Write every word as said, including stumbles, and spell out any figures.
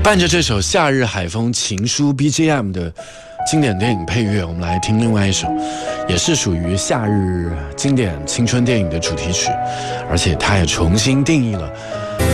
伴着这首《夏日海风情书》B G M 的经典电影配乐，我们来听另外一首，也是属于夏日经典青春电影的主题曲，而且它也重新定义了